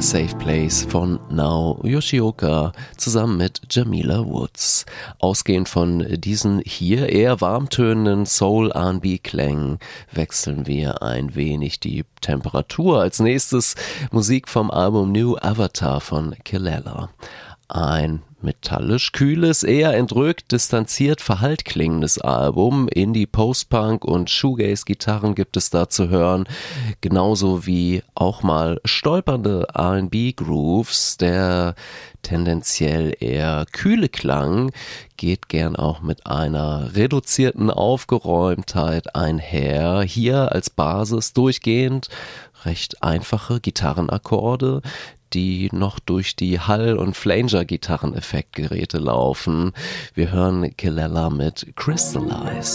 Safe Place von Nao Yoshioka zusammen mit Jamila Woods. Ausgehend von diesen hier eher warmtönenden Soul-R&B-Klängen wechseln wir ein wenig die Temperatur. Als nächstes Musik vom Album New Avatar von Kelela. Ein metallisch kühles, eher entrückt, distanziert, verhallt klingendes Album. Indie, Post-Punk und Shoegaze-Gitarren gibt es da zu hören. Genauso wie auch mal stolpernde R&B-Grooves. Der tendenziell eher kühle Klang geht gern auch mit einer reduzierten Aufgeräumtheit einher. Hier als Basis durchgehend recht einfache Gitarrenakkorde, die noch durch die Hall- und Flanger-Gitarreneffektgeräte laufen. Wir hören Kelela mit Crystallize.